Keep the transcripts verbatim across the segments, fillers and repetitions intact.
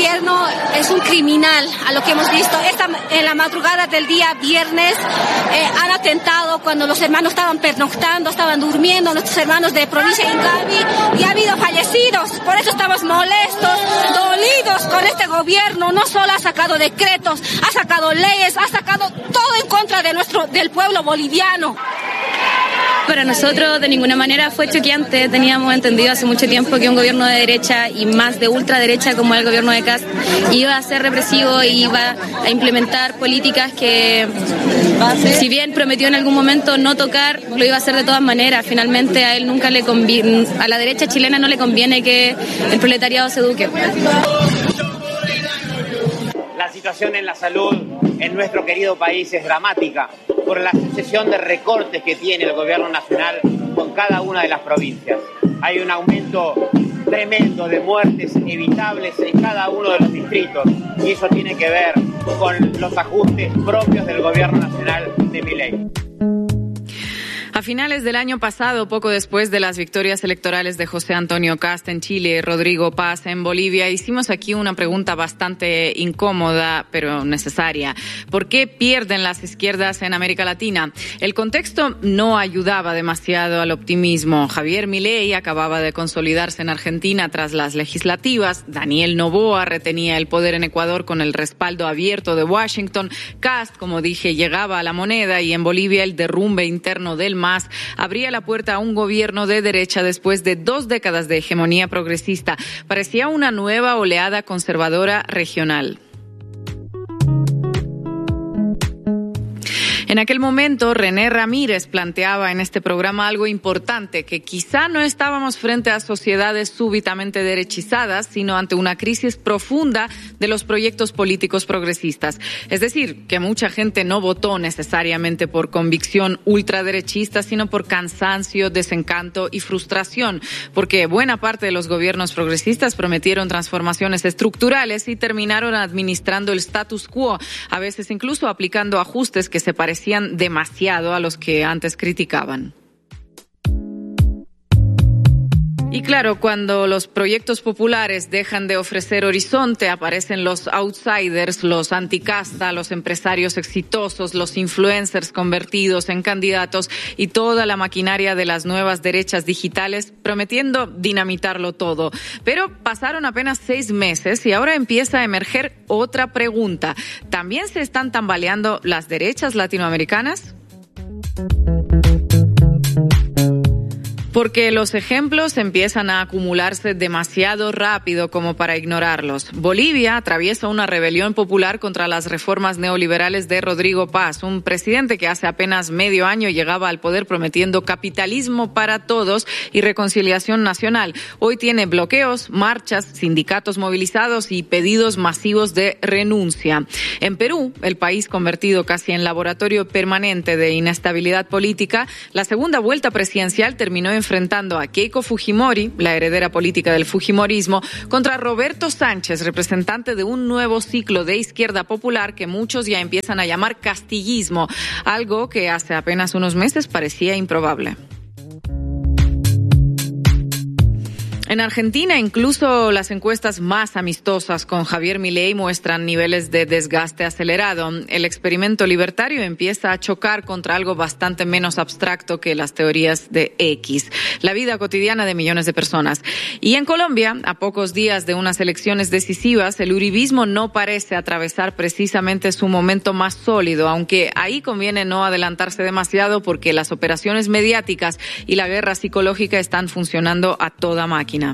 gobierno es un criminal, a lo que hemos visto. Esta, en la madrugada del día viernes eh, han atentado cuando los hermanos estaban pernoctando, estaban durmiendo, nuestros hermanos de provincia de Incavi, y ha habido fallecidos. Por eso estamos molestos, dolidos con este gobierno. No solo ha sacado decretos, ha sacado leyes, ha sacado todo en contra de nuestro, del pueblo boliviano. Para nosotros de ninguna manera fue choqueante. Teníamos entendido hace mucho tiempo que un gobierno de derecha y más de ultraderecha como el gobierno de Kast iba a ser represivo y iba a implementar políticas que, si bien prometió en algún momento no tocar, lo iba a hacer de todas maneras. Finalmente a él nunca le conviene, a la derecha chilena no le conviene que el proletariado se eduque. La situación en la salud en nuestro querido país es dramática por la sucesión de recortes que tiene el gobierno nacional con cada una de las provincias. Hay un aumento tremendo de muertes evitables en cada uno de los distritos y eso tiene que ver con los ajustes propios del gobierno nacional de Milei. A finales del año pasado, poco después de las victorias electorales de José Antonio Kast en Chile y Rodrigo Paz en Bolivia, hicimos aquí una pregunta bastante incómoda, pero necesaria. ¿Por qué pierden las izquierdas en América Latina? El contexto no ayudaba demasiado al optimismo. Javier Milei acababa de consolidarse en Argentina tras las legislativas. Daniel Noboa retenía el poder en Ecuador con el respaldo abierto de Washington. Kast, como dije, llegaba a la moneda y en Bolivia el derrumbe interno del MAS abría la puerta a un gobierno de derecha después de dos décadas de hegemonía progresista. Parecía una nueva oleada conservadora regional. En aquel momento, René Ramírez planteaba en este programa algo importante, que quizá no estábamos frente a sociedades súbitamente derechizadas, sino ante una crisis profunda de los proyectos políticos progresistas. Es decir, que mucha gente no votó necesariamente por convicción ultraderechista, sino por cansancio, desencanto y frustración, porque buena parte de los gobiernos progresistas prometieron transformaciones estructurales y terminaron administrando el status quo, a veces incluso aplicando ajustes que se parecían demasiado a los que antes criticaban. Y claro, cuando los proyectos populares dejan de ofrecer horizonte, aparecen los outsiders, los anticasta, los empresarios exitosos, los influencers convertidos en candidatos y toda la maquinaria de las nuevas derechas digitales prometiendo dinamitarlo todo. Pero pasaron apenas seis meses y ahora empieza a emerger otra pregunta. ¿También se están tambaleando las derechas latinoamericanas? Porque los ejemplos empiezan a acumularse demasiado rápido como para ignorarlos. Bolivia atraviesa una rebelión popular contra las reformas neoliberales de Rodrigo Paz, un presidente que hace apenas medio año llegaba al poder prometiendo capitalismo para todos y reconciliación nacional. Hoy tiene bloqueos, marchas, sindicatos movilizados y pedidos masivos de renuncia. En Perú, el país convertido casi en laboratorio permanente de inestabilidad política, la segunda vuelta presidencial terminó en enfrentando a Keiko Fujimori, la heredera política del fujimorismo, contra Roberto Sánchez, representante de un nuevo ciclo de izquierda popular que muchos ya empiezan a llamar castillismo, algo que hace apenas unos meses parecía improbable. En Argentina, incluso las encuestas más amistosas con Javier Milei muestran niveles de desgaste acelerado. El experimento libertario empieza a chocar contra algo bastante menos abstracto que las teorías de X, la vida cotidiana de millones de personas. Y en Colombia, a pocos días de unas elecciones decisivas, el uribismo no parece atravesar precisamente su momento más sólido, aunque ahí conviene no adelantarse demasiado porque las operaciones mediáticas y la guerra psicológica están funcionando a toda máquina.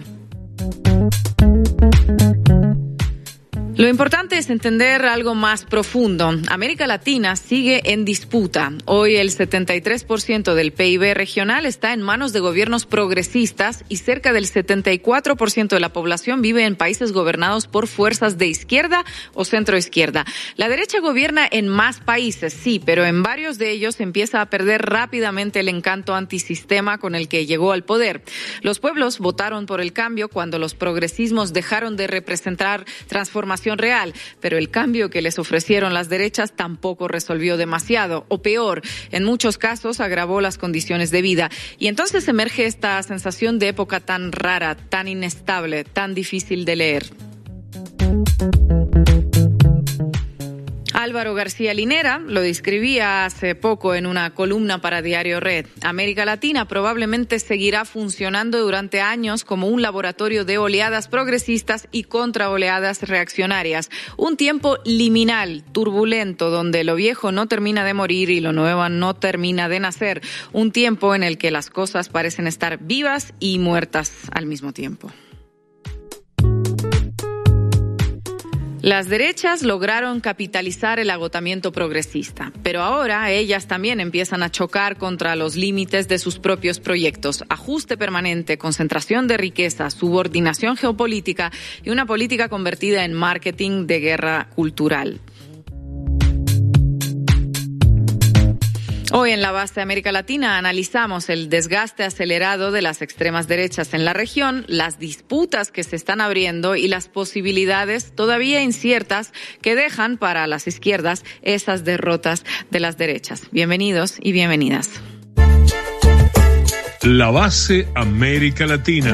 Lo importante es entender algo más profundo. América Latina sigue en disputa. Hoy el setenta y tres por ciento del P I B regional está en manos de gobiernos progresistas y cerca del setenta y cuatro por ciento de la población vive en países gobernados por fuerzas de izquierda o centroizquierda. La derecha gobierna en más países, sí, pero en varios de ellos empieza a perder rápidamente el encanto antisistema con el que llegó al poder. Los pueblos votaron por el cambio cuando los progresismos dejaron de representar transformación real, pero el cambio que les ofrecieron las derechas tampoco resolvió demasiado, o peor, en muchos casos agravó las condiciones de vida. Y entonces emerge esta sensación de época tan rara, tan inestable, tan difícil de leer. Álvaro García Linera lo describía hace poco en una columna para Diario Red. América Latina probablemente seguirá funcionando durante años como un laboratorio de oleadas progresistas y contraoleadas reaccionarias. Un tiempo liminal, turbulento, donde lo viejo no termina de morir y lo nuevo no termina de nacer. Un tiempo en el que las cosas parecen estar vivas y muertas al mismo tiempo. Las derechas lograron capitalizar el agotamiento progresista, pero ahora ellas también empiezan a chocar contra los límites de sus propios proyectos. Ajuste permanente, concentración de riqueza, subordinación geopolítica y una política convertida en marketing de guerra cultural. Hoy en la base de América Latina analizamos el desgaste acelerado de las extremas derechas en la región, las disputas que se están abriendo y las posibilidades todavía inciertas que dejan para las izquierdas esas derrotas de las derechas. Bienvenidos y bienvenidas. La base América Latina.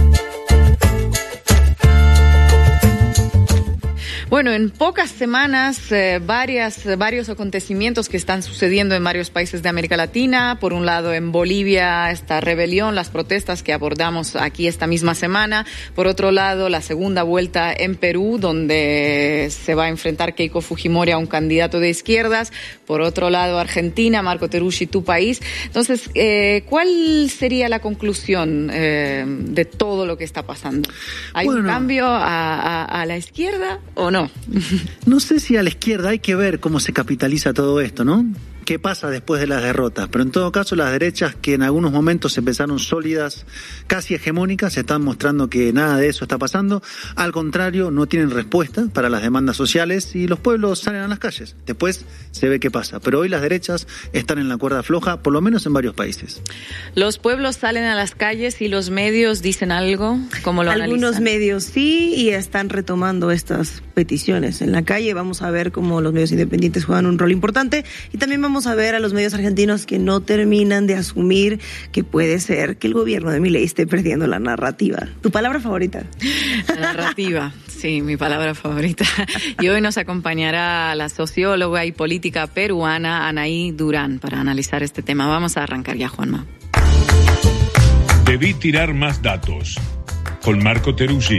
Bueno, en pocas semanas, eh, varias, varios acontecimientos que están sucediendo en varios países de América Latina. Por un lado, en Bolivia, esta rebelión, las protestas que abordamos aquí esta misma semana. Por otro lado, la segunda vuelta en Perú, donde se va a enfrentar Keiko Fujimori a un candidato de izquierdas. Por otro lado, Argentina, Marco Teruggi, tu país. Entonces, eh, ¿cuál sería la conclusión eh, de todo lo que está pasando? ¿Hay bueno, un cambio a, a, a la izquierda o no? No. No sé si a la izquierda, hay que ver cómo se capitaliza todo esto, ¿no? ¿Qué pasa después de las derrotas? Pero en todo caso, las derechas que en algunos momentos empezaron sólidas, casi hegemónicas, se están mostrando que nada de eso está pasando. Al contrario, no tienen respuesta para las demandas sociales y los pueblos salen a las calles. Después se ve qué pasa. Pero hoy las derechas están en la cuerda floja, por lo menos en varios países. ¿Los pueblos salen a las calles y los medios dicen algo? ¿Cómo lo analizan? Algunos medios sí, y están retomando estas peticiones en la calle. Vamos a ver cómo los medios independientes juegan un rol importante, y también vamos a ver a los medios argentinos que no terminan de asumir que puede ser que el gobierno de Milei esté perdiendo la narrativa. ¿Tu palabra favorita? La narrativa, sí, mi palabra favorita. Y hoy nos acompañará la socióloga y política peruana Anaí Durán para analizar este tema. Vamos a arrancar ya, Juanma. Debí tirar más datos. Con Marco Teruggi.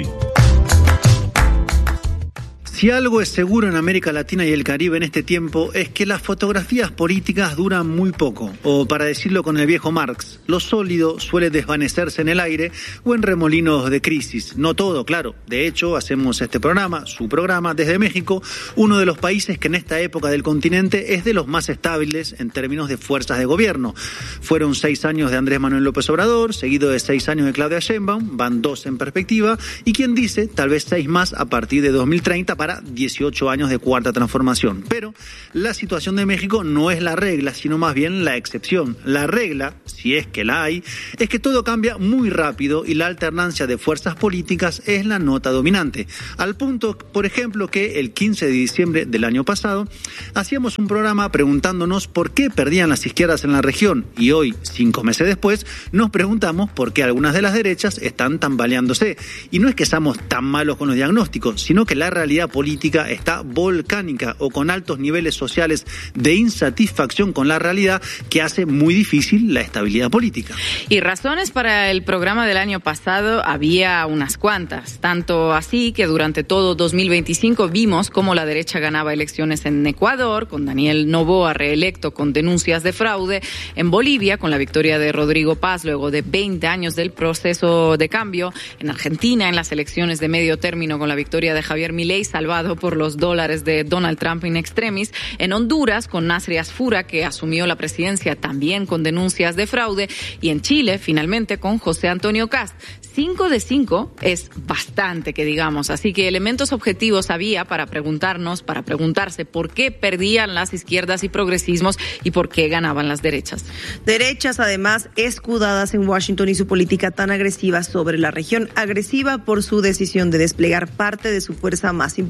Si algo es seguro en América Latina y el Caribe en este tiempo es que las fotografías políticas duran muy poco, o para decirlo con el viejo Marx, lo sólido suele desvanecerse en el aire o en remolinos de crisis. No todo, claro. De hecho, hacemos este programa, su programa, desde México, uno de los países que en esta época del continente es de los más estables en términos de fuerzas de gobierno. Fueron seis años de Andrés Manuel López Obrador, seguido de seis años de Claudia Sheinbaum, van dos en perspectiva, y quien dice, tal vez seis más a partir de dos mil treinta para dieciocho años de cuarta transformación. Pero la situación de México no es la regla, sino más bien la excepción. La regla, si es que la hay, es que todo cambia muy rápido y la alternancia de fuerzas políticas es la nota dominante. Al punto, por ejemplo, que el quince de diciembre del año pasado hacíamos un programa preguntándonos por qué perdían las izquierdas en la región, y hoy, cinco meses después, nos preguntamos por qué algunas de las derechas están tambaleándose. Y no es que seamos tan malos con los diagnósticos, sino que la realidad política está volcánica o con altos niveles sociales de insatisfacción con la realidad que hace muy difícil la estabilidad política. Y razones para el programa del año pasado había unas cuantas, tanto así que durante todo dos mil veinticinco vimos cómo la derecha ganaba elecciones en Ecuador, con Daniel Noboa reelecto con denuncias de fraude, en Bolivia con la victoria de Rodrigo Paz luego de veinte años del proceso de cambio, en Argentina en las elecciones de medio término con la victoria de Javier Milei salvado por los dólares de Donald Trump in extremis, en Honduras con Nasri Asfura, que asumió la presidencia también con denuncias de fraude, y en Chile finalmente con José Antonio Kast. Cinco de cinco es bastante, que digamos, así que elementos objetivos había para preguntarnos, para preguntarse por qué perdían las izquierdas y progresismos y por qué ganaban las derechas. Derechas, además, escudadas en Washington y su política tan agresiva sobre la región, agresiva por su decisión de desplegar parte de su fuerza más importante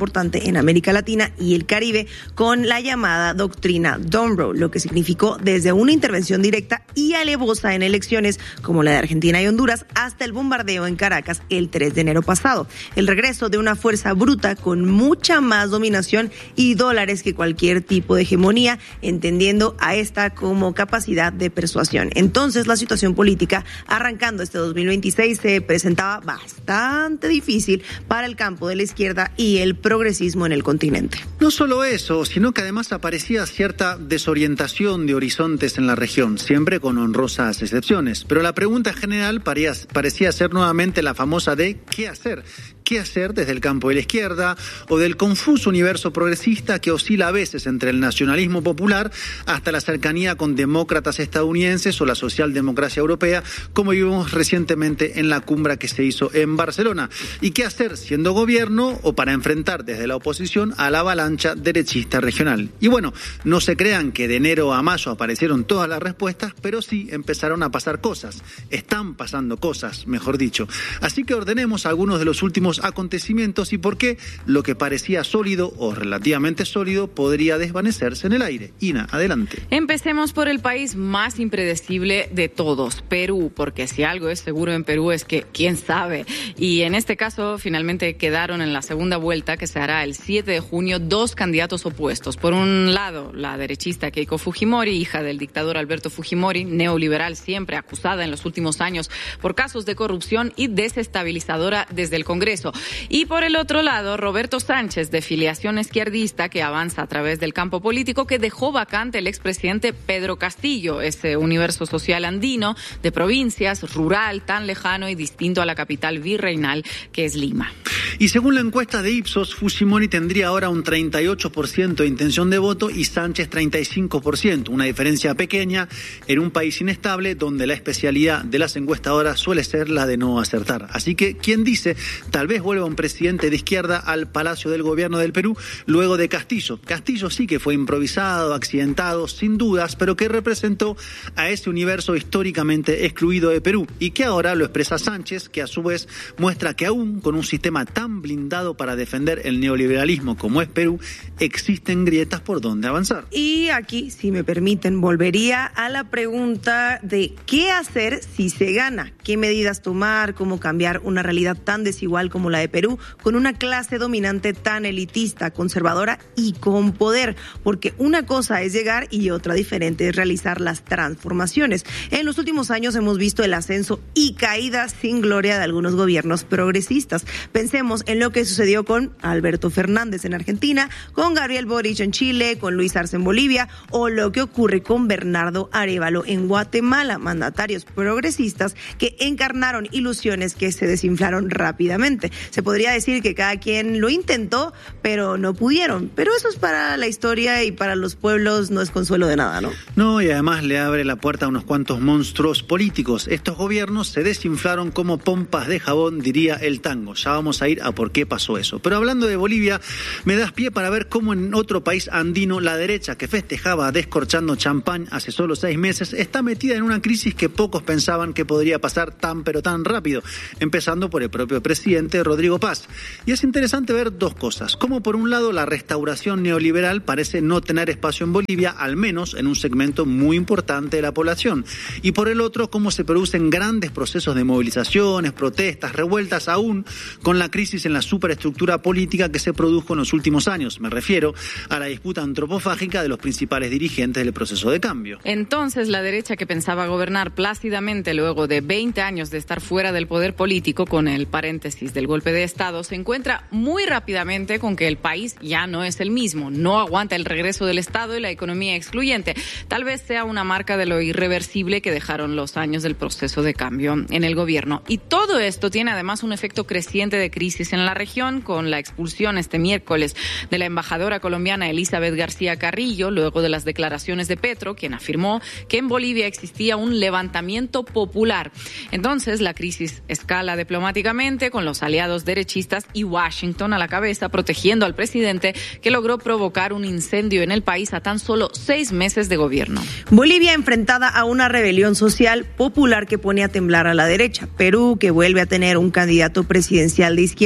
importante en América Latina y el Caribe con la llamada doctrina Dunrow, lo que significó desde una intervención directa y alevosa en elecciones como la de Argentina y Honduras hasta el bombardeo en Caracas el tres de enero pasado. El regreso de una fuerza bruta con mucha más dominación y dólares que cualquier tipo de hegemonía, entendiendo a esta como capacidad de persuasión. Entonces, la situación política arrancando este dos mil veintiséis se presentaba bastante difícil para el campo de la izquierda y el progresismo en el continente. No solo eso, sino que además aparecía cierta desorientación de horizontes en la región, siempre con honrosas excepciones. Pero la pregunta general parecía, parecía ser nuevamente la famosa de ¿qué hacer? ¿Qué hacer desde el campo de la izquierda o del confuso universo progresista que oscila a veces entre el nacionalismo popular hasta la cercanía con demócratas estadounidenses o la socialdemocracia europea, como vimos recientemente en la cumbre que se hizo en Barcelona? ¿Y qué hacer siendo gobierno o para enfrentar desde la oposición a la avalancha derechista regional? Y bueno, no se crean que de enero a mayo aparecieron todas las respuestas, pero sí empezaron a pasar cosas. Están pasando cosas, mejor dicho. Así que ordenemos algunos de los últimos acontecimientos y por qué lo que parecía sólido o relativamente sólido podría desvanecerse en el aire. Ina, adelante. Empecemos por el país más impredecible de todos, Perú, porque si algo es seguro en Perú es que quién sabe. Y en este caso finalmente quedaron en la segunda vuelta que se hará el siete de junio dos candidatos opuestos. Por un lado, la derechista Keiko Fujimori, hija del dictador Alberto Fujimori, neoliberal siempre acusada en los últimos años por casos de corrupción y desestabilizadora desde el Congreso. Y por el otro lado, Roberto Sánchez, de filiación izquierdista, que avanza a través del campo político que dejó vacante el expresidente Pedro Castillo, ese universo social andino de provincias, rural, tan lejano y distinto a la capital virreinal que es Lima. Y según la encuesta de Ipsos, Fujimori tendría ahora un treinta y ocho por ciento de intención de voto y Sánchez treinta y cinco por ciento, una diferencia pequeña en un país inestable donde la especialidad de las encuestadoras suele ser la de no acertar. Así que, ¿quién dice? Tal vez vuelva un presidente de izquierda al Palacio del Gobierno del Perú luego de Castillo. Castillo sí que fue improvisado, accidentado, sin dudas, pero que representó a ese universo históricamente excluido de Perú y que ahora lo expresa Sánchez, que a su vez muestra que aún con un sistema tan blindado para defender el neoliberalismo como es Perú, existen grietas por donde avanzar. Y aquí, si me permiten, volvería a la pregunta de qué hacer si se gana, qué medidas tomar, cómo cambiar una realidad tan desigual como la de Perú, con una clase dominante tan elitista, conservadora y con poder, porque una cosa es llegar y otra diferente es realizar las transformaciones. En los últimos años hemos visto el ascenso y caída sin gloria de algunos gobiernos progresistas. Pensemos en lo que sucedió con Alberto Fernández en Argentina, con Gabriel Boric en Chile, con Luis Arce en Bolivia, o lo que ocurre con Bernardo Arévalo en Guatemala, mandatarios progresistas que encarnaron ilusiones que se desinflaron rápidamente. Se podría decir que cada quien lo intentó, pero no pudieron. Pero eso es para la historia y para los pueblos no es consuelo de nada, ¿no? No, y además le abre la puerta a unos cuantos monstruos políticos. Estos gobiernos se desinflaron como pompas de jabón, diría el tango. Ya vamos a ir a por qué pasó eso. Pero hablando de Bolivia, me das pie para ver cómo en otro país andino la derecha, que festejaba descorchando champán hace solo seis meses, está metida en una crisis que pocos pensaban que podría pasar tan pero tan rápido, empezando por el propio presidente Rodrigo Paz. Y es interesante ver dos cosas. Como por un lado la restauración neoliberal parece no tener espacio en Bolivia, al menos en un segmento muy importante de la población. Y por el otro, cómo se producen grandes procesos de movilizaciones, protestas, revueltas, aún con la crisis en la superestructura política que se produjo en los últimos años. Me refiero a la disputa antropofágica de los principales dirigentes del proceso de cambio. Entonces, la derecha, que pensaba gobernar plácidamente luego de veinte años de estar fuera del poder político, con el paréntesis del golpe de Estado, se encuentra muy rápidamente con que el país ya no es el mismo, no aguanta el regreso del Estado y la economía excluyente. Tal vez sea una marca de lo irreversible que dejaron los años del proceso de cambio en el gobierno. Y todo esto tiene además un efecto creciente de crisis en la región, con la expulsión este miércoles de la embajadora colombiana Elizabeth García Carrillo, luego de las declaraciones de Petro, quien afirmó que en Bolivia existía un levantamiento popular. Entonces, la crisis escala diplomáticamente, con los aliados derechistas y Washington a la cabeza, protegiendo al presidente, que logró provocar un incendio en el país a tan solo seis meses de gobierno. Bolivia enfrentada a una rebelión social popular que pone a temblar a la derecha. Perú, que vuelve a tener un candidato presidencial de izquierda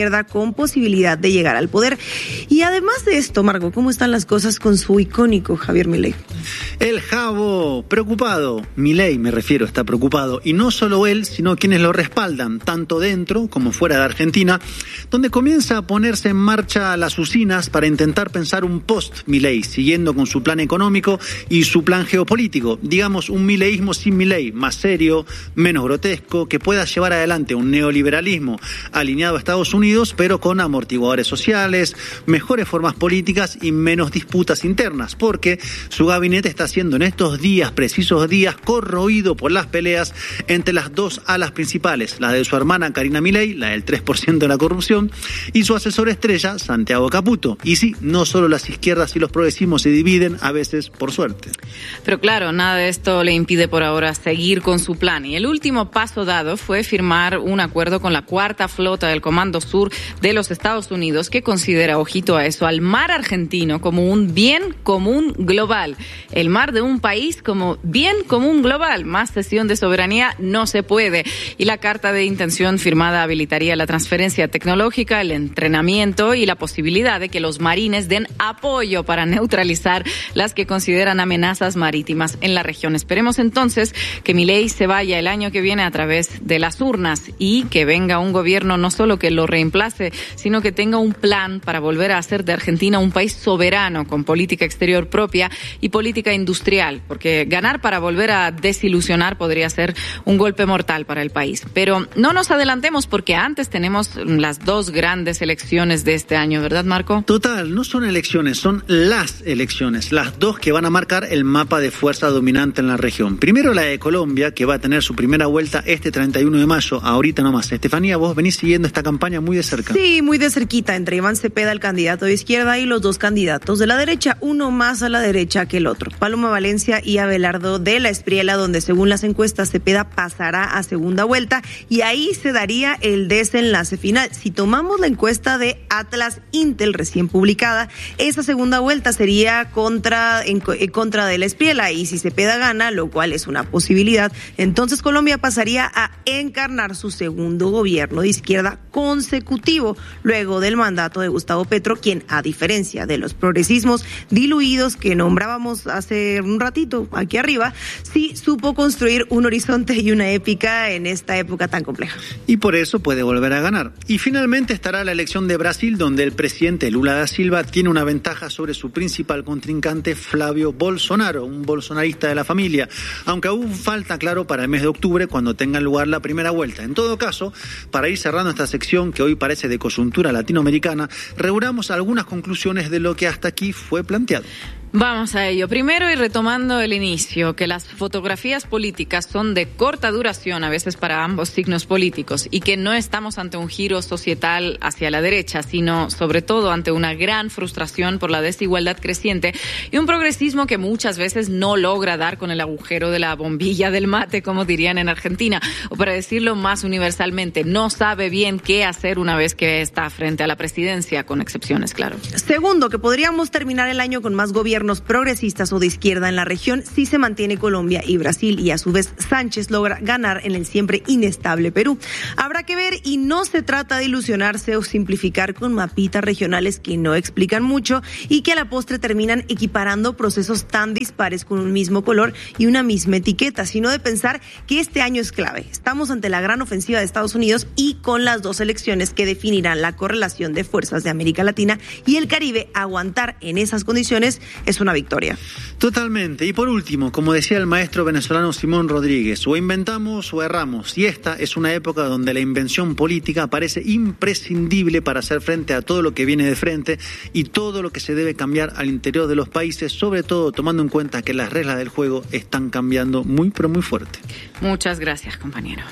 izquierda con posibilidad de llegar al poder. Y además de esto, Marco, ¿cómo están las cosas con su icónico Javier Milei? El Javo, preocupado. Milei, me refiero, está preocupado. Y no solo él, sino quienes lo respaldan, tanto dentro como fuera de Argentina, donde comienza a ponerse en marcha las usinas para intentar pensar un post-Milei, siguiendo con su plan económico y su plan geopolítico. Digamos, un mileísmo sin Milei, más serio, menos grotesco, que pueda llevar adelante un neoliberalismo alineado a Estados Unidos, pero con amortiguadores sociales, mejores formas políticas y menos disputas internas, porque su gabinete está siendo en estos días, precisos días, corroído por las peleas entre las dos alas principales, la de su hermana Karina Milei, la del tres por ciento de la corrupción, y su asesor estrella, Santiago Caputo. Y sí, no solo las izquierdas y los progresismos se dividen, a veces por suerte. Pero claro, nada de esto le impide por ahora seguir con su plan. Y el último paso dado fue firmar un acuerdo con la cuarta flota del Comando Sur de los Estados Unidos, que considera, ojito a eso, al mar argentino como un bien común global. El mar de un país como bien común global. Más cesión de soberanía no se puede. Y la carta de intención firmada habilitaría la transferencia tecnológica, el entrenamiento y la posibilidad de que los marines den apoyo para neutralizar las que consideran amenazas marítimas en la región. Esperemos entonces que Milei se vaya el año que viene a través de las urnas y que venga un gobierno no solo que lo reemplace, sino que tenga un plan para volver a hacer de Argentina un país soberano con política exterior propia y política industrial, porque ganar para volver a desilusionar podría ser un golpe mortal para el país. Pero no nos adelantemos porque antes tenemos las dos grandes elecciones de este año, ¿verdad, Marco? Total, no son elecciones, son las elecciones, las dos que van a marcar el mapa de fuerza dominante en la región. Primero la de Colombia, que va a tener su primera vuelta este treinta y uno de mayo, ahorita nomás. Estefanía, vos venís siguiendo esta campaña muy de cerca. Sí, muy de cerquita, entre Iván Cepeda, el candidato de izquierda, y los dos candidatos de la derecha, uno más a la derecha que el otro. Paloma Valencia y Abelardo de la Espriella, donde según las encuestas Cepeda pasará a segunda vuelta y ahí se daría el desenlace final. Si tomamos la encuesta de Atlas Intel recién publicada, esa segunda vuelta sería contra, en, en contra de la Espriella, y si Cepeda gana, lo cual es una posibilidad, entonces Colombia pasaría a encarnar su segundo gobierno de izquierda consecutivo, luego del mandato de Gustavo Petro, quien, a diferencia de los progresismos diluidos que nombrábamos hace un ratito aquí arriba, sí supo construir un horizonte y una épica en esta época tan compleja. Y por eso puede volver a ganar. Y finalmente estará la elección de Brasil, donde el presidente Lula da Silva tiene una ventaja sobre su principal contrincante, Flavio Bolsonaro, un bolsonarista de la familia, aunque aún falta, claro, para el mes de octubre, cuando tenga lugar la primera vuelta. En todo caso, para ir cerrando esta sección, que hoy parece de coyuntura latinoamericana, reunamos algunas conclusiones de lo que hasta aquí fue planteado. Vamos a ello. Primero, y retomando el inicio, que las fotografías políticas son de corta duración, a veces para ambos signos políticos, y que no estamos ante un giro societal hacia la derecha, sino sobre todo ante una gran frustración por la desigualdad creciente y un progresismo que muchas veces no logra dar con el agujero de la bombilla del mate, como dirían en Argentina, o para decirlo más universalmente, no sabe bien qué hacer una vez que está frente a la presidencia, con excepciones, claro. Segundo, que podríamos terminar el año con más gobiernos progresistas o de izquierda en la región si se mantiene Colombia y Brasil, y a su vez Sánchez logra ganar en el siempre inestable Perú. Habrá que ver, y no se trata de ilusionarse o simplificar con mapitas regionales que no explican mucho y que a la postre terminan equiparando procesos tan dispares con un mismo color y una misma etiqueta, sino de pensar que este año es clave. Estamos ante la gran ofensiva de Estados Unidos y con las dos elecciones que definirán la correlación de fuerzas de América Latina y el Caribe. Aguantar en esas condiciones es una victoria. Totalmente. Y por último, como decía el maestro venezolano Simón Rodríguez, o inventamos o erramos, y esta es una época donde la invención política parece imprescindible para hacer frente a todo lo que viene de frente y todo lo que se debe cambiar al interior de los países, sobre todo tomando en cuenta que las reglas del juego están cambiando muy pero muy fuerte. Muchas gracias, compañero.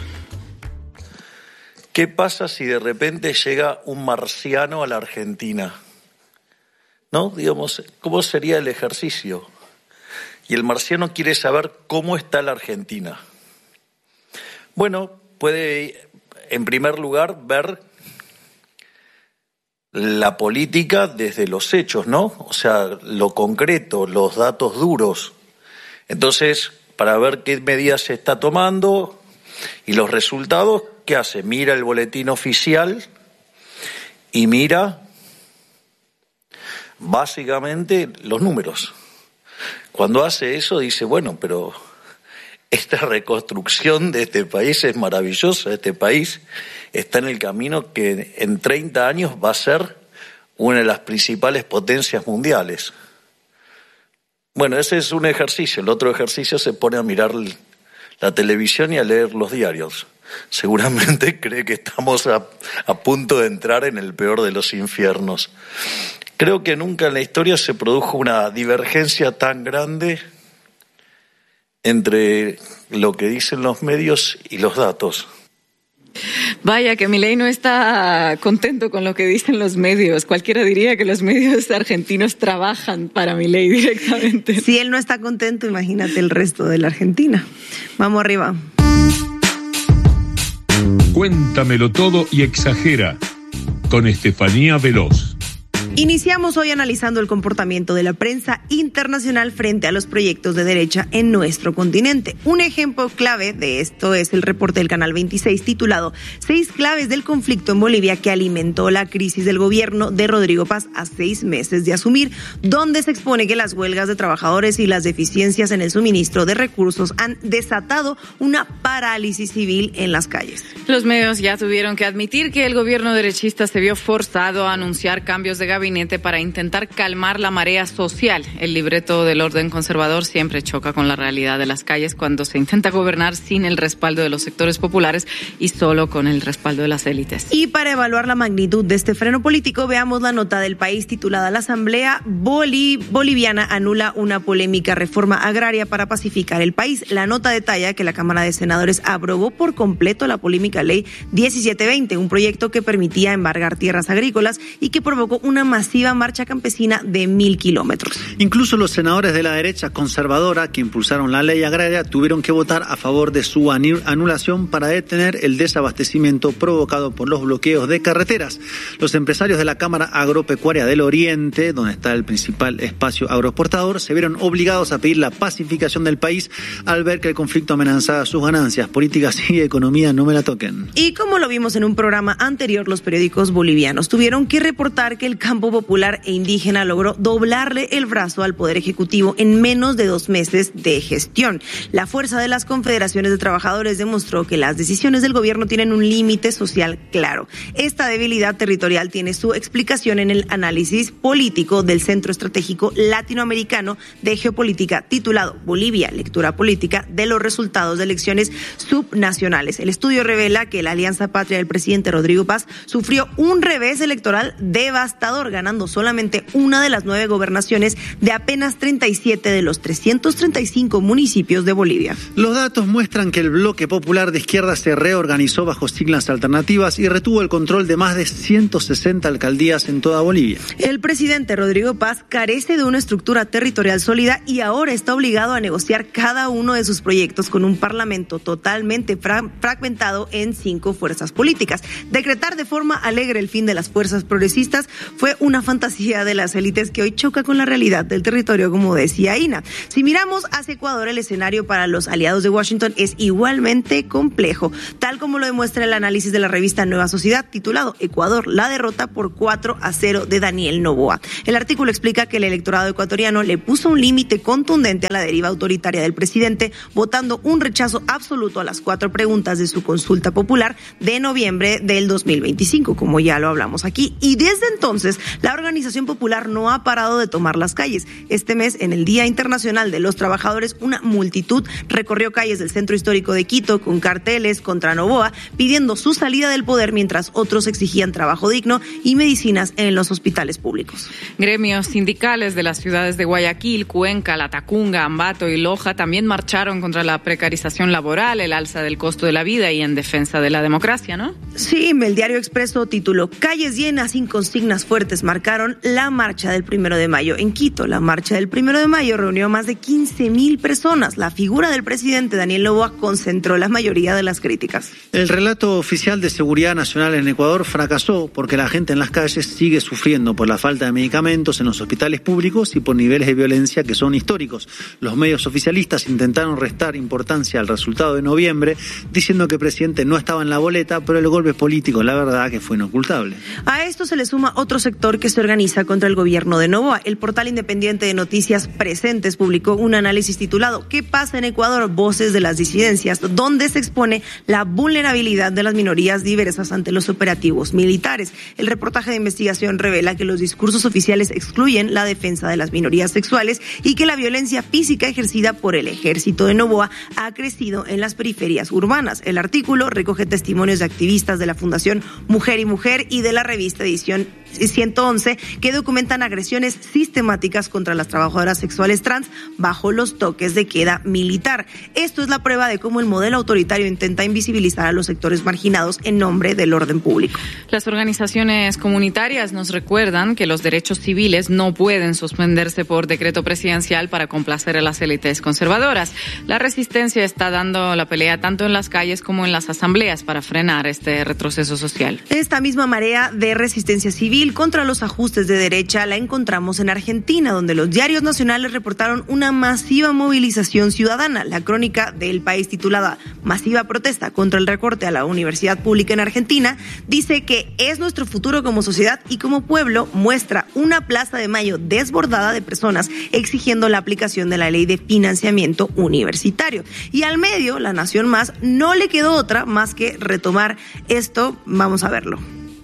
¿Qué pasa si de repente llega un marciano a la Argentina? ¿No? Digamos, ¿cómo sería el ejercicio? Y el marciano quiere saber cómo está la Argentina. Bueno, puede, en primer lugar, ver la política desde los hechos, ¿no? O sea, lo concreto, los datos duros. Entonces, para ver qué medidas se está tomando y los resultados, ¿qué hace? Mira el boletín oficial y mira básicamente los números. Cuando hace eso dice, bueno, pero esta reconstrucción de este país es maravillosa, este país está en el camino que en treinta años va a ser una de las principales potencias mundiales. Bueno, ese es un ejercicio. El otro ejercicio se pone a mirar la televisión y a leer los diarios. Seguramente cree que estamos a, a punto de entrar en el peor de los infiernos. Creo que nunca en la historia se produjo una divergencia tan grande entre lo que dicen los medios y los datos. Vaya, que Milei no está contento con lo que dicen los medios. Cualquiera diría que los medios argentinos trabajan para Milei directamente. Si él no está contento, imagínate el resto de la Argentina. Vamos arriba. Cuéntamelo todo y exagera, con Estefanía Veloz. Iniciamos hoy analizando el comportamiento de la prensa internacional frente a los proyectos de derecha en nuestro continente. Un ejemplo clave de esto es el reporte del Canal veintiséis titulado Seis claves del conflicto en Bolivia que alimentó la crisis del gobierno de Rodrigo Paz a seis meses de asumir, donde se expone que las huelgas de trabajadores y las deficiencias en el suministro de recursos han desatado una parálisis civil en las calles. Los medios ya tuvieron que admitir que el gobierno derechista se vio forzado a anunciar cambios de gabinete para intentar calmar la marea social. El libreto del orden conservador siempre choca con la realidad de las calles cuando se intenta gobernar sin el respaldo de los sectores populares y solo con el respaldo de las élites. Y para evaluar la magnitud de este freno político, veamos la nota del País titulada La Asamblea Boli- Boliviana anula una polémica reforma agraria para pacificar el país. La nota detalla que la Cámara de Senadores aprobó por completo la polémica ley diecisiete veinte, un proyecto que permitía embargar tierras agrícolas y que provocó una masiva marcha campesina de mil kilómetros. Incluso los senadores de la derecha conservadora que impulsaron la ley agraria tuvieron que votar a favor de su anulación para detener el desabastecimiento provocado por los bloqueos de carreteras. Los empresarios de la Cámara Agropecuaria del Oriente, donde está el principal espacio agroexportador, se vieron obligados a pedir la pacificación del país al ver que el conflicto amenazaba sus ganancias políticas y economía. No me la toquen. Y como lo vimos en un programa anterior, los periódicos bolivianos tuvieron que reportar que el campo popular e indígena logró doblarle el brazo al Poder Ejecutivo en menos de dos meses de gestión. La fuerza de las confederaciones de trabajadores demostró que las decisiones del gobierno tienen un límite social claro. Esta debilidad territorial tiene su explicación en el análisis político del Centro Estratégico Latinoamericano de Geopolítica titulado Bolivia, lectura política de los resultados de elecciones subnacionales. El estudio revela que la Alianza Patria del presidente Rodrigo Paz sufrió un revés electoral devastador, ganando solamente una de las nueve gobernaciones de apenas treinta y siete de los trescientos treinta y cinco municipios de Bolivia. Los datos muestran que el bloque popular de izquierda se reorganizó bajo siglas alternativas y retuvo el control de más de ciento sesenta alcaldías en toda Bolivia. El presidente Rodrigo Paz carece de una estructura territorial sólida y ahora está obligado a negociar cada uno de sus proyectos con un parlamento totalmente fra- fragmentado en cinco fuerzas políticas. Decretar de forma alegre el fin de las fuerzas progresistas fue una fantasía de las élites que hoy choca con la realidad del territorio, como decía Ina. Si miramos hacia Ecuador, el escenario para los aliados de Washington es igualmente complejo, tal como lo demuestra el análisis de la revista Nueva Sociedad titulado Ecuador, la derrota por cuatro a cero de Daniel Noboa. El artículo explica que el electorado ecuatoriano le puso un límite contundente a la deriva autoritaria del presidente, votando un rechazo absoluto a las cuatro preguntas de su consulta popular de noviembre del dos mil veinticinco, como ya lo hablamos aquí. Y desde entonces, la organización popular no ha parado de tomar las calles. Este mes, en el Día Internacional de los Trabajadores, una multitud recorrió calles del centro histórico de Quito con carteles contra Noboa, pidiendo su salida del poder, mientras otros exigían trabajo digno y medicinas en los hospitales públicos. Gremios sindicales de las ciudades de Guayaquil, Cuenca, Latacunga, Ambato y Loja también marcharon contra la precarización laboral, el alza del costo de la vida y en defensa de la democracia, ¿no? Sí, el diario Expreso tituló Calles llenas sin consignas fuertes estudiantes marcaron la marcha del primero de mayo en Quito. La marcha del primero de mayo reunió a más de quince mil personas. La figura del presidente Daniel Noboa concentró la mayoría de las críticas. El relato oficial de seguridad nacional en Ecuador fracasó porque la gente en las calles sigue sufriendo por la falta de medicamentos en los hospitales públicos y por niveles de violencia que son históricos. Los medios oficialistas intentaron restar importancia al resultado de noviembre, diciendo que el presidente no estaba en la boleta, pero el golpe político, la verdad, que fue inocultable. A esto se le suma otro sector que se organiza contra el gobierno de Noboa. El portal independiente de noticias Presentes publicó un análisis titulado ¿Qué pasa en Ecuador? Voces de las disidencias, donde se expone la vulnerabilidad de las minorías diversas ante los operativos militares. El reportaje de investigación revela que los discursos oficiales excluyen la defensa de las minorías sexuales y que la violencia física ejercida por el ejército de Noboa ha crecido en las periferias urbanas. El artículo recoge testimonios de activistas de la Fundación Mujer y Mujer y de la revista Edición ciento once que documentan agresiones sistemáticas contra las trabajadoras sexuales trans bajo los toques de queda militar. Esto es la prueba de cómo el modelo autoritario intenta invisibilizar a los sectores marginados en nombre del orden público. Las organizaciones comunitarias nos recuerdan que los derechos civiles no pueden suspenderse por decreto presidencial para complacer a las élites conservadoras. La resistencia está dando la pelea tanto en las calles como en las asambleas para frenar este retroceso social. Esta misma marea de resistencia civil contra los ajustes de derecha la encontramos en Argentina, donde los diarios nacionales reportaron una masiva movilización ciudadana. La crónica del país, titulada Masiva protesta contra el recorte a la universidad pública en Argentina, dice que es nuestro futuro como sociedad y como pueblo. Muestra una plaza de mayo desbordada de personas exigiendo la aplicación de la ley de financiamiento universitario. Y al medio, La Nación Más, no le quedó otra más que retomar esto. Vamos a verlo.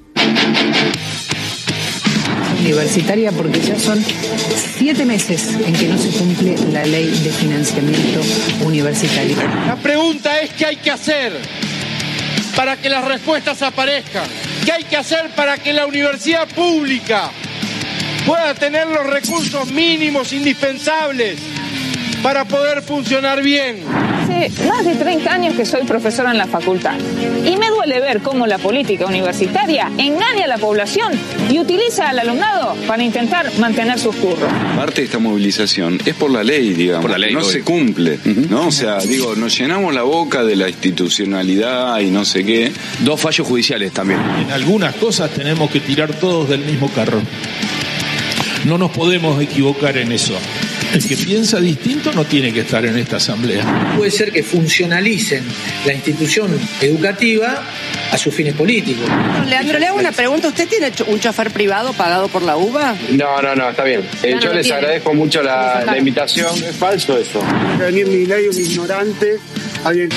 Universitaria porque ya son siete meses en que no se cumple la ley de financiamiento universitario. La pregunta es ¿qué hay que hacer para que las respuestas aparezcan? ¿Qué hay que hacer para que la universidad pública pueda tener los recursos mínimos indispensables para poder funcionar bien? Hace más de treinta años que soy profesora en la facultad y me duele ver cómo la política universitaria engaña a la población y utiliza al alumnado para intentar mantener sus curros. Parte de esta movilización es por la ley, digamos, por la ley, no hoy. Se cumple, uh-huh. ¿no? O sea, digo, nos llenamos la boca de la institucionalidad y no sé qué. Dos fallos judiciales también. En algunas cosas tenemos que tirar todos del mismo carro. No nos podemos equivocar en eso. El que piensa distinto no tiene que estar en esta asamblea. Puede ser que funcionalicen la institución educativa a sus fines políticos. Leandro, le hago una pregunta. ¿Usted tiene un chofer privado pagado por la U B A? No, no, no, está bien. Eh, no yo les tiene. agradezco mucho la, la invitación. Es falso eso. Venir Milei, un ignorante, alguien...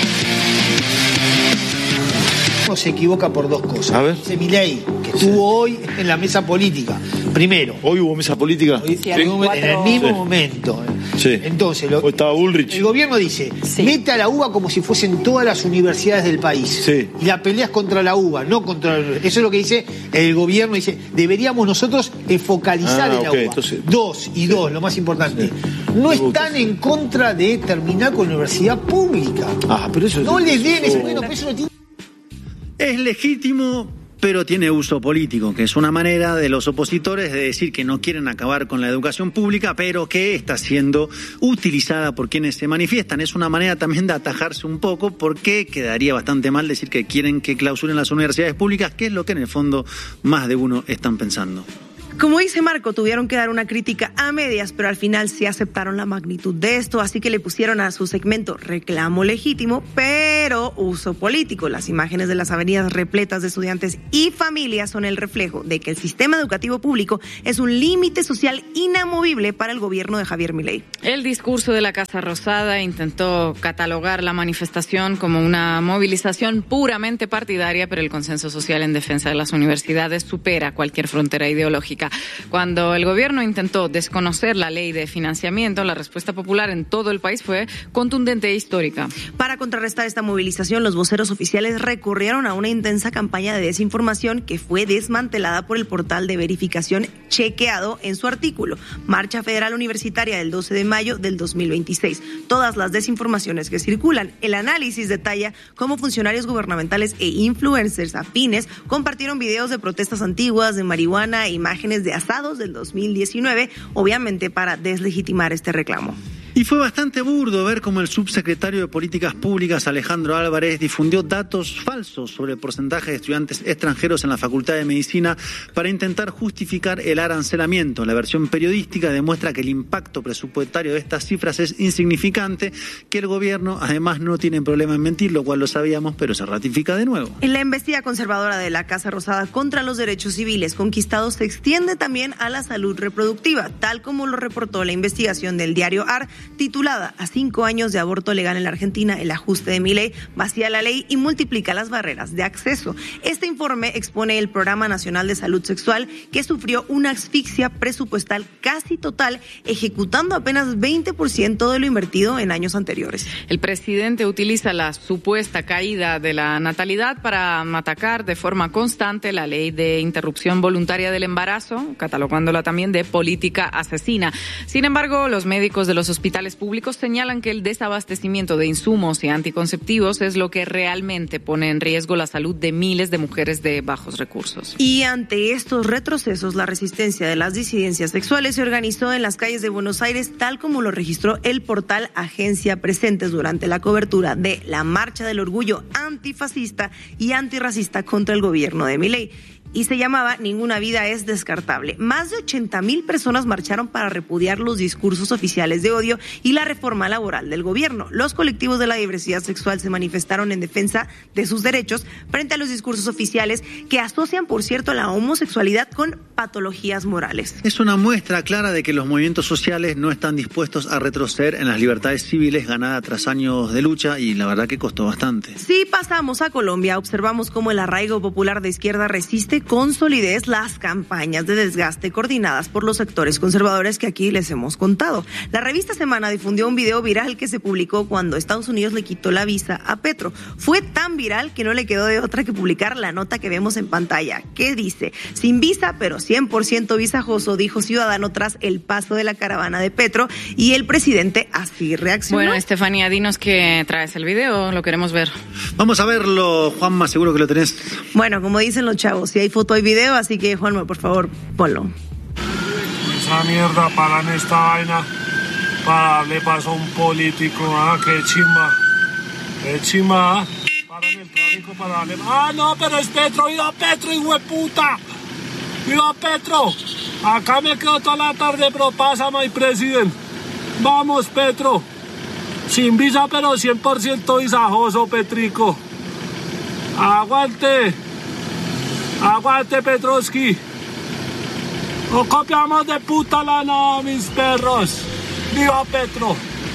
Se equivoca por dos cosas. A ver. Dice Milei, que estuvo hoy en la mesa política. Primero. ¿Hoy hubo mesa política? Hoy, sí, en el mismo sí. momento. Sí. Entonces, lo, hoy estaba Bullrich. El gobierno dice, sí. mete a la U B A como si fuesen todas las universidades del país. Sí. Y la pelea es contra la U B A, no contra la universidad. Eso es lo que dice el gobierno. Dice, deberíamos nosotros focalizar ah, en la okay. U B A. Entonces, dos, y sí. dos, lo más importante. Sí. No están en contra de terminar con la universidad pública. Ah, pero eso No es, les den eso, ese bueno, pero eso no tiene... Es legítimo, pero tiene uso político, que es una manera de los opositores de decir que no quieren acabar con la educación pública, pero que está siendo utilizada por quienes se manifiestan. Es una manera también de atajarse un poco, porque quedaría bastante mal decir que quieren que clausuren las universidades públicas, que es lo que en el fondo más de uno están pensando. Como dice Marco, tuvieron que dar una crítica a medias, pero al final sí aceptaron la magnitud de esto, así que le pusieron a su segmento reclamo legítimo, pero uso político. Las imágenes de las avenidas repletas de estudiantes y familias son el reflejo de que el sistema educativo público es un límite social inamovible para el gobierno de Javier Milei. El discurso de la Casa Rosada intentó catalogar la manifestación como una movilización puramente partidaria, pero el consenso social en defensa de las universidades supera cualquier frontera ideológica. Cuando el gobierno intentó desconocer la ley de financiamiento, la respuesta popular en todo el país fue contundente e histórica. Para contrarrestar esta movilización, los voceros oficiales recurrieron a una intensa campaña de desinformación que fue desmantelada por el portal de verificación chequeado en su artículo, Marcha Federal Universitaria del doce de mayo del dos mil veintiséis. Todas las desinformaciones que circulan. El análisis detalla cómo funcionarios gubernamentales e influencers afines compartieron videos de protestas antiguas de marihuana e imágenes de asados del dos mil diecinueve, obviamente para deslegitimar este reclamo. Y fue bastante burdo ver cómo el subsecretario de Políticas Públicas, Alejandro Álvarez, difundió datos falsos sobre el porcentaje de estudiantes extranjeros en la Facultad de Medicina para intentar justificar el arancelamiento. La versión periodística demuestra que el impacto presupuestario de estas cifras es insignificante, que el gobierno además no tiene problema en mentir, lo cual lo sabíamos, pero se ratifica de nuevo. En la embestida conservadora de la Casa Rosada contra los derechos civiles conquistados se extiende también a la salud reproductiva, tal como lo reportó la investigación del diario A R, titulada A cinco años de aborto legal en la Argentina, el ajuste de Milei vacía la ley y multiplica las barreras de acceso. Este informe expone el Programa Nacional de Salud Sexual, que sufrió una asfixia presupuestal casi total, ejecutando apenas veinte por ciento de lo invertido en años anteriores. El presidente utiliza la supuesta caída de la natalidad para atacar de forma constante la ley de interrupción voluntaria del embarazo, catalogándola también de política asesina. Sin embargo, los médicos de los hospitales públicos señalan que el desabastecimiento de insumos y anticonceptivos es lo que realmente pone en riesgo la salud de miles de mujeres de bajos recursos. Y ante estos retrocesos, la resistencia de las disidencias sexuales se organizó en las calles de Buenos Aires, tal como lo registró el portal Agencia Presentes durante la cobertura de la Marcha del Orgullo antifascista y antirracista contra el gobierno de Milei. Y se llamaba Ninguna vida es descartable. Más de ochenta mil personas marcharon para repudiar los discursos oficiales de odio y la reforma laboral del gobierno. Los colectivos de la diversidad sexual se manifestaron en defensa de sus derechos frente a los discursos oficiales que asocian, por cierto, la homosexualidad con patologías morales. Es una muestra clara de que los movimientos sociales no están dispuestos a retroceder en las libertades civiles ganadas tras años de lucha, y la verdad que costó bastante. Si pasamos a Colombia, observamos cómo el arraigo popular de izquierda resiste con solidez las campañas de desgaste coordinadas por los sectores conservadores que aquí les hemos contado. La revista Semana difundió un video viral que se publicó cuando Estados Unidos le quitó la visa a Petro. Fue tan viral que no le quedó de otra que publicar la nota que vemos en pantalla, que dice: sin visa, pero cien por ciento visajoso, dijo Ciudadano tras el paso de la caravana de Petro, y el presidente así reaccionó. Bueno, Estefanía, dinos que traes el video, lo queremos ver. Vamos a verlo, Juanma, seguro que lo tenés. Bueno, como dicen los chavos, si hay foto hay video, así que Juanma, por favor, ponlo. Esa mierda, pagan esta vaina para darle paso a un político, ah, qué chimba, qué chimba, paran el tráfico para darle, ah, no, pero es Petro, viva Petro, hijo de puta, viva Petro, acá me quedo toda la tarde, pero pasa, my president, vamos Petro, sin visa, pero cien por ciento visajoso, Petrico, aguante. Aguante Petrovsky. O copiamos de puta lana, mis perros. ¡Viva Petro!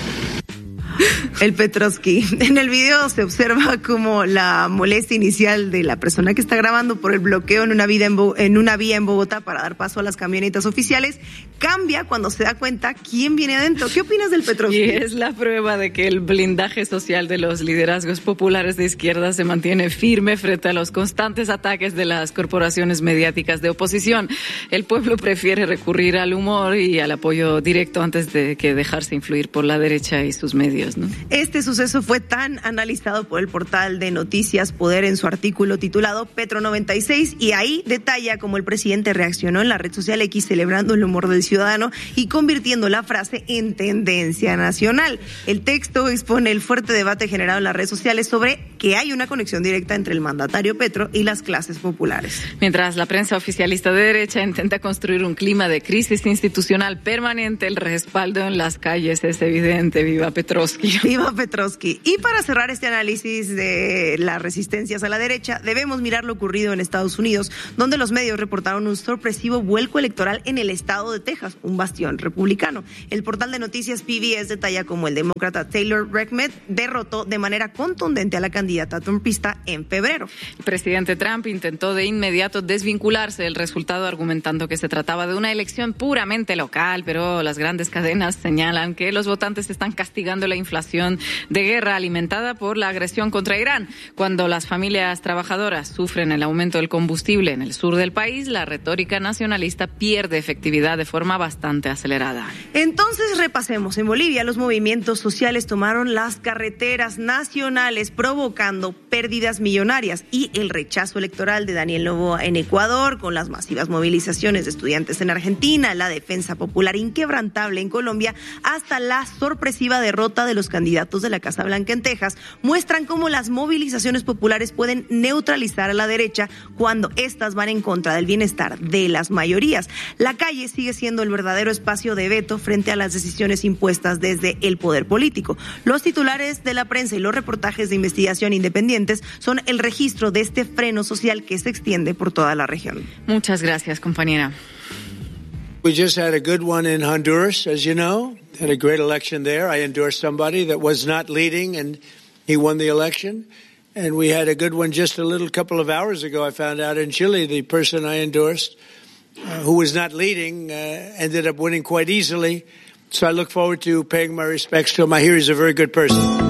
El Petrovsky. En el video se observa como la molestia inicial de la persona que está grabando por el bloqueo en una, vida en, Bo- en una vía en Bogotá para dar paso a las camionetas oficiales cambia cuando se da cuenta quién viene adentro. ¿Qué opinas del Petrovsky? Y es la prueba de que el blindaje social de los liderazgos populares de izquierda se mantiene firme frente a los constantes ataques de las corporaciones mediáticas de oposición. El pueblo prefiere recurrir al humor y al apoyo directo antes de que dejarse influir por la derecha y sus medios, ¿no? Este suceso fue tan analizado por el portal de noticias Poder en su artículo titulado Petro noventa y seis, y ahí detalla cómo el presidente reaccionó en la red social X celebrando el humor del ciudadano y convirtiendo la frase en tendencia nacional. El texto expone el fuerte debate generado en las redes sociales sobre que hay una conexión directa entre el mandatario Petro y las clases populares. Mientras la prensa oficialista de derecha intenta construir un clima de crisis institucional permanente, el respaldo en las calles es evidente. Viva Petrovsky. Viva Petrovsky. Y para cerrar este análisis de las resistencias a la derecha, debemos mirar lo ocurrido en Estados Unidos, donde los medios reportaron un sorpresivo vuelco electoral en el estado de Texas, un bastión republicano. El portal de noticias P B S detalla cómo el demócrata Taylor Reckmed derrotó de manera contundente a la candidata trumpista en febrero. El presidente Trump intentó de inmediato desvincularse del resultado, argumentando que se trataba de una elección puramente local, pero las grandes cadenas señalan que los votantes están castigando la inflación de guerra alimentada por la agresión contra Irán. Cuando las familias trabajadoras sufren el aumento del combustible en el sur del país, la retórica nacionalista pierde efectividad de forma bastante acelerada. Entonces repasemos. En Bolivia los movimientos sociales tomaron las carreteras nacionales provocando pérdidas millonarias y el rechazo electoral de Daniel Noboa en Ecuador, con las masivas movilizaciones de estudiantes en Argentina, la defensa popular inquebrantable en Colombia, hasta la sorpresiva derrota de los candidatos de la Casa Blanca en Texas, muestran cómo las movilizaciones populares pueden neutralizar a la derecha cuando éstas van en contra del bienestar de las mayorías. La calle sigue siendo el verdadero espacio de veto frente a las decisiones impuestas desde el poder político. Los titulares de la prensa y los reportajes de investigación independientes son el registro de este freno social que se extiende por toda la región. Muchas gracias, compañera. We just had a good one in Honduras, as you know. Had a great election there. I endorsed somebody that was not leading, and he won the election. And we had a good one just a little couple of hours ago. I found out in Chile, the person I endorsed, uh, who was not leading, uh, ended up winning quite easily. So I look forward to paying my respects to him. I hear he's a very good person.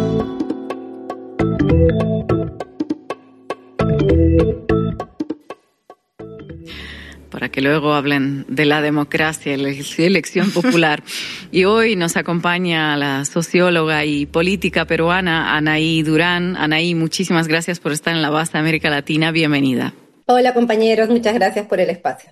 Para que luego hablen de la democracia y la elección popular. Y hoy nos acompaña la socióloga y política peruana Anaí Durán. Anaí, muchísimas gracias por estar en la Base de América Latina. Bienvenida. Hola, compañeros. Muchas gracias por el espacio.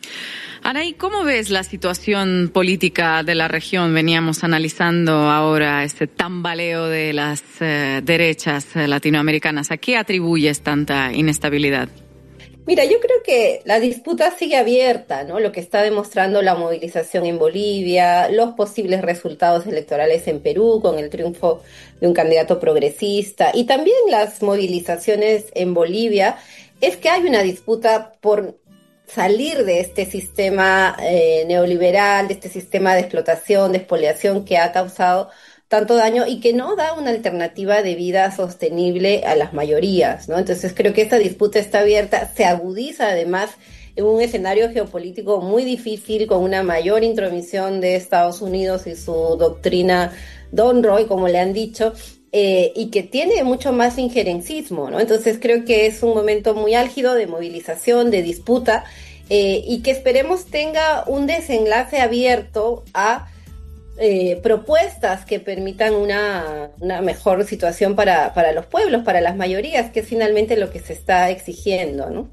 Anaí, ¿cómo ves la situación política de la región? Veníamos analizando ahora este tambaleo de las eh, derechas eh, latinoamericanas. ¿A qué atribuyes tanta inestabilidad? Mira, yo creo que la disputa sigue abierta, ¿no? Lo que está demostrando la movilización en Bolivia, los posibles resultados electorales en Perú con el triunfo de un candidato progresista y también las movilizaciones en Bolivia, es que hay una disputa por salir de este sistema eh, neoliberal, de este sistema de explotación, de expoliación que ha causado tanto daño y que no da una alternativa de vida sostenible a las mayorías, ¿no? Entonces creo que esta disputa está abierta, se agudiza además en un escenario geopolítico muy difícil, con una mayor intromisión de Estados Unidos y su doctrina Donroy, como le han dicho, eh, y que tiene mucho más injerencismo, ¿no? Entonces creo que es un momento muy álgido de movilización, de disputa, eh, y que esperemos tenga un desenlace abierto a Eh, propuestas que permitan una, una mejor situación para, para los pueblos, para las mayorías, que es finalmente lo que se está exigiendo, ¿no?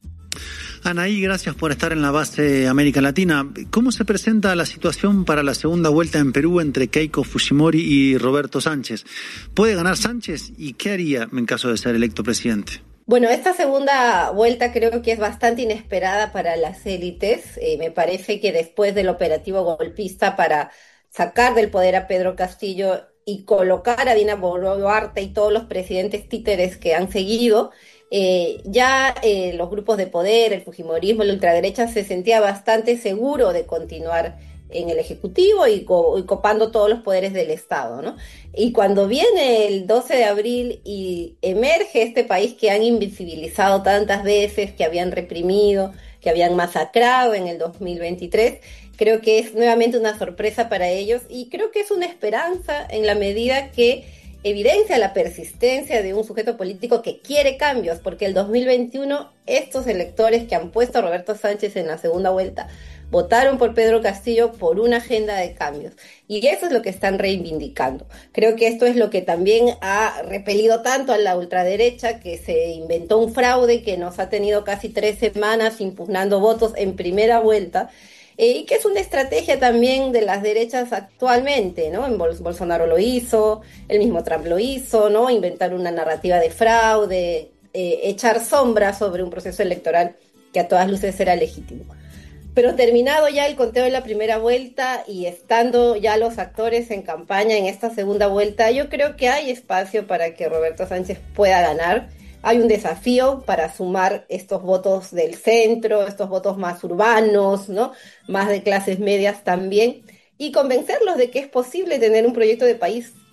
Anaí, gracias por estar en la Base América Latina. ¿Cómo se presenta la situación para la segunda vuelta en Perú entre Keiko Fujimori y Roberto Sánchez? ¿Puede ganar Sánchez? ¿Y qué haría en caso de ser electo presidente? Bueno, esta segunda vuelta creo que es bastante inesperada para las élites. Eh, me parece que después del operativo golpista para sacar del poder a Pedro Castillo y colocar a Dina Boluarte y todos los presidentes títeres que han seguido, eh, ya eh, los grupos de poder, el fujimorismo, la ultraderecha se sentía bastante seguro de continuar en el Ejecutivo y, co- y copando todos los poderes del Estado, ¿no? Y cuando viene el doce de abril y emerge este país que han invisibilizado tantas veces, que habían reprimido, que habían masacrado en el dos mil veintitrés, creo que es nuevamente una sorpresa para ellos y creo que es una esperanza en la medida que evidencia la persistencia de un sujeto político que quiere cambios, porque el dos mil veintiuno estos electores que han puesto a Roberto Sánchez en la segunda vuelta votaron por Pedro Castillo por una agenda de cambios y eso es lo que están reivindicando. Creo que esto es lo que también ha repelido tanto a la ultraderecha, que se inventó un fraude que nos ha tenido casi tres semanas impugnando votos en primera vuelta. Eh, y que es una estrategia también de las derechas actualmente, ¿no? En Bol- Bolsonaro lo hizo, el mismo Trump lo hizo, ¿no? Inventar una narrativa de fraude, eh, echar sombra sobre un proceso electoral que a todas luces era legítimo. Pero terminado ya el conteo de la primera vuelta y estando ya los actores en campaña en esta segunda vuelta, yo creo que hay espacio para que Roberto Sánchez pueda ganar. Hay un desafío para sumar estos votos del centro, estos votos más urbanos, ¿no? Más de clases medias también, y convencerlos de que es posible tener un proyecto de país